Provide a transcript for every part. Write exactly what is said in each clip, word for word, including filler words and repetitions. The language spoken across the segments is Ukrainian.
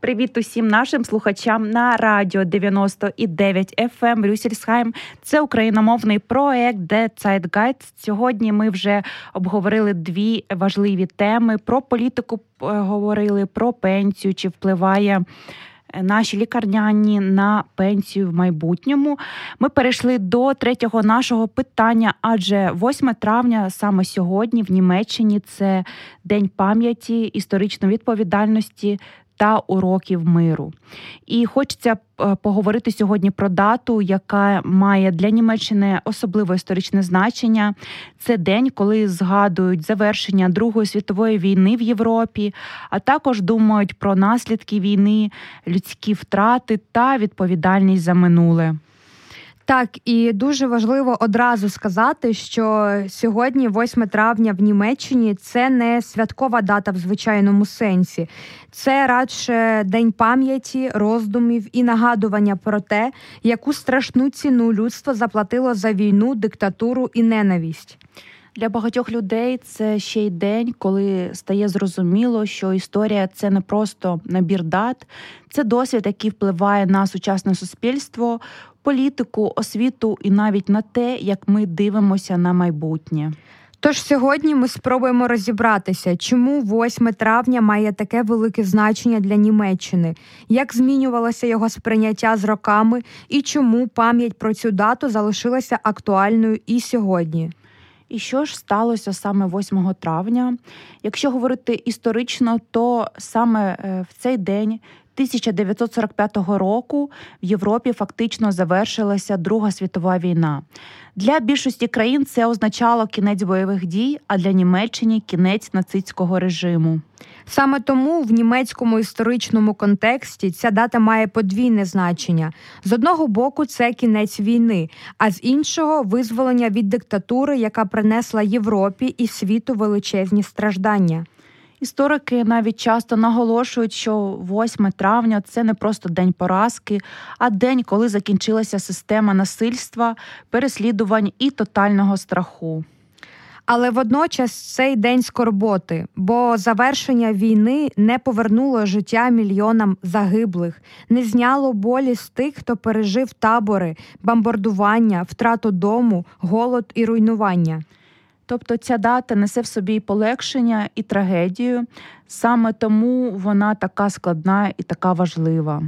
Привіт усім нашим слухачам на радіо дев'яносто дев'ять еф ем Рюссельсхайм. Це україномовний проект «Der Zeitgeist». Сьогодні ми вже обговорили дві важливі теми. Про політику говорили, про пенсію, чи впливає наші лікарняні на пенсію в майбутньому. Ми перейшли до третього нашого питання, адже восьме травня саме сьогодні в Німеччині це День пам'яті, історичної відповідальності та уроків миру. І хочеться поговорити сьогодні про дату, яка має для Німеччини особливе історичне значення. Це день, коли згадують завершення Другої світової війни в Європі, а також думають про наслідки війни, людські втрати та відповідальність за минуле. Так, і дуже важливо одразу сказати, що сьогодні, восьме травня в Німеччині, це не святкова дата в звичайному сенсі. Це радше день пам'яті, роздумів і нагадування про те, яку страшну ціну людство заплатило за війну, диктатуру і ненависть. Для багатьох людей це ще й день, коли стає зрозуміло, що історія – це не просто набір дат, це досвід, який впливає на сучасне суспільство, політику, освіту і навіть на те, як ми дивимося на майбутнє. Тож сьогодні ми спробуємо розібратися, чому восьме травня має таке велике значення для Німеччини, як змінювалося його сприйняття з роками і чому пам'ять про цю дату залишилася актуальною і сьогодні. І що ж сталося саме восьмого травня? Якщо говорити історично, то саме в цей день тисяча дев'ятсот сорок п'ятого року в Європі фактично завершилася Друга світова війна. Для більшості країн це означало кінець бойових дій, а для Німеччини – кінець нацистського режиму. Саме тому в німецькому історичному контексті ця дата має подвійне значення. З одного боку, це кінець війни, а з іншого – визволення від диктатури, яка принесла Європі і світу величезні страждання. Історики навіть часто наголошують, що восьме травня – це не просто день поразки, а день, коли закінчилася система насильства, переслідувань і тотального страху. Але водночас цей день скорботи, бо завершення війни не повернуло життя мільйонам загиблих, не зняло болі з тих, хто пережив табори, бомбардування, втрату дому, голод і руйнування. Тобто ця дата несе в собі і полегшення, і трагедію. Саме тому вона така складна і така важлива.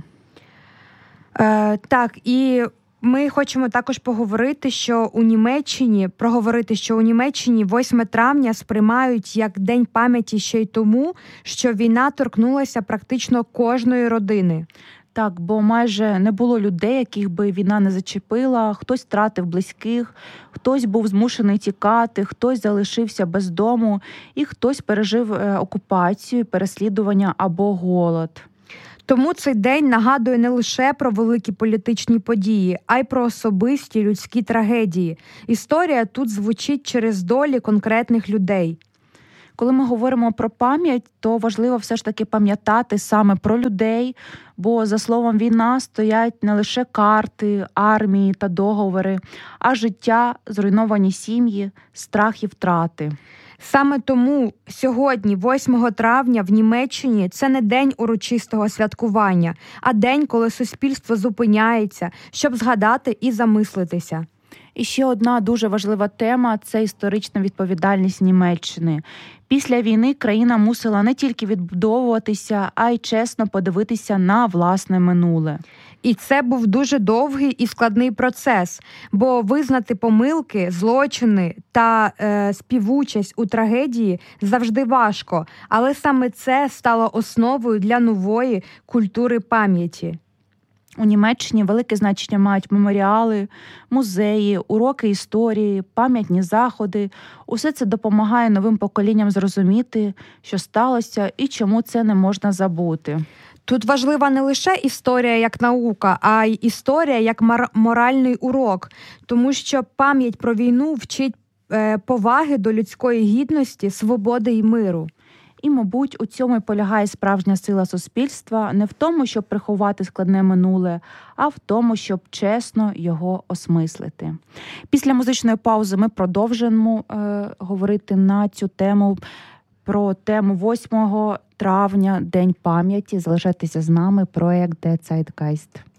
Е, так, і ми хочемо також поговорити, що у Німеччині, проговорити, що у Німеччині восьме травня сприймають як День пам'яті ще й тому, що війна торкнулася практично кожної родини. Так, бо майже не було людей, яких би війна не зачепила, хтось втратив близьких, хтось був змушений тікати, хтось залишився без дому і хтось пережив окупацію, переслідування або голод. Тому цей день нагадує не лише про великі політичні події, а й про особисті людські трагедії. Історія тут звучить через долі конкретних людей. Коли ми говоримо про пам'ять, то важливо все ж таки пам'ятати саме про людей, бо за словом війна стоять не лише карти, армії та договори, а життя, зруйновані сім'ї, страх і втрати. Саме тому сьогодні, восьмого травня, в Німеччині це не день урочистого святкування, а день, коли суспільство зупиняється, щоб згадати і замислитися. І ще одна дуже важлива тема – це історична відповідальність Німеччини. Після війни країна мусила не тільки відбудовуватися, а й чесно подивитися на власне минуле. І це був дуже довгий і складний процес, бо визнати помилки, злочини та е, співучасть у трагедії завжди важко, але саме це стало основою для нової культури пам'яті. У Німеччині велике значення мають меморіали, музеї, уроки історії, пам'ятні заходи. Усе це допомагає новим поколінням зрозуміти, що сталося і чому це не можна забути. Тут важлива не лише історія як наука, а й історія як моральний урок, тому що пам'ять про війну вчить е, поваги до людської гідності, свободи і миру. І, мабуть, у цьому й полягає справжня сила суспільства, не в тому, щоб приховати складне минуле, а в тому, щоб чесно його осмислити. Після музичної паузи ми продовжимо е, говорити на цю тему. про тему восьмого травня, День пам'яті. Залишайтеся з нами, проект Der Zeitgeist.